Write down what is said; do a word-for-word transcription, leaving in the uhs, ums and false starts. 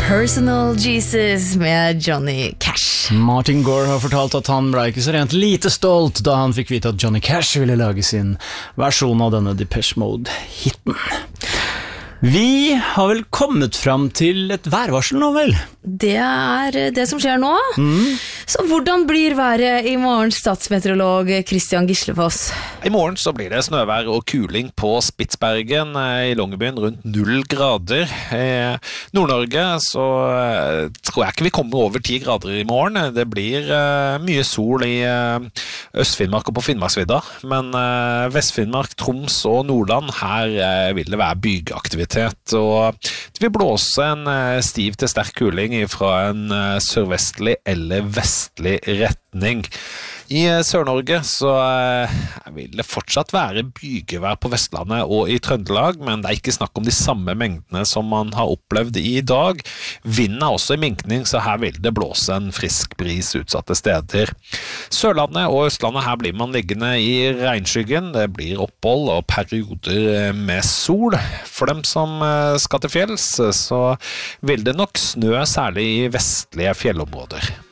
Personal Jesus med Johnny Cash. Martin Gore har fortalt at han ble ikke så rent lite stolt da han fikk vite at Johnny Cash ville lage sin versjon av denne Depeche Mode-hitten. Vi har vel kommet fram til et værvarsel nå, vel? Det er det som skjer nå. Mm. Så hvordan blir været i morgen, statsmeteorolog Christian Gislefoss? I morgen så blir det snøvær og kuling på Spitsbergen i Longyearbyen rundt null grader. I Nord-Norge så tror jeg ikke vi kommer over ti grader i morgen. Det blir mye sol i Øst-Finnmark og på Finnmarksvidda, men Vest-Finnmark, Troms og Nordland, her vil det være bygeaktivitet, og det vil blåse en stiv til sterk kuling fra en sørvestlig eller vestlig retning. I Sør-Norge så vil det fortsatt være bygevær på Vestlandet og i Trøndelag, men det er ikke snakk om de samme mengdene som man har opplevd i dag. Vinden er også i minkning, så her vil det blåse en frisk bris utsatte steder. Sørlandet og Østlandet, her blir man liggende i regnskyggen. Det blir opphold og perioder med sol. For dem som skal til fjells, så vil det nok snø særlig i vestlige fjellområder.